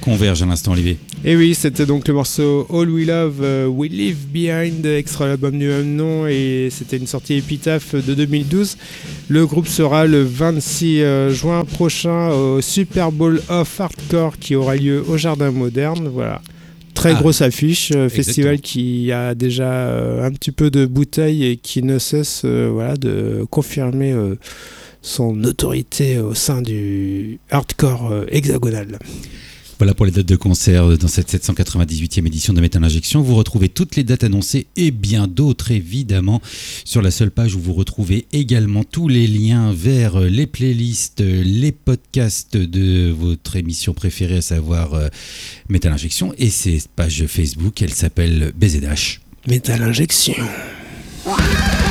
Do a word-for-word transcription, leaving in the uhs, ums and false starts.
convergent à l'instant, Olivier. Et oui, c'était donc le morceau All We Love, uh, We Leave Behind, extrait l'album du même nom, et c'était une sortie épitaphe de deux mille douze. Le groupe sera le vingt-six juin prochain au Super Bowl of Hardcore qui aura lieu au Jardin Moderne. Voilà. Très ah, grosse affiche, euh, festival qui a déjà euh, un petit peu de bouteille et qui ne cesse euh, voilà, de confirmer euh, son autorité au sein du hardcore euh, hexagonal. Voilà pour les dates de concert dans cette sept cent quatre-vingt-dix-huitième édition de Metal Injection. Vous retrouvez toutes les dates annoncées et bien d'autres évidemment sur la seule page où vous retrouvez également tous les liens vers les playlists, les podcasts de votre émission préférée, à savoir euh, Metal Injection, et cette page Facebook, elle s'appelle B Z H. Metal Injection.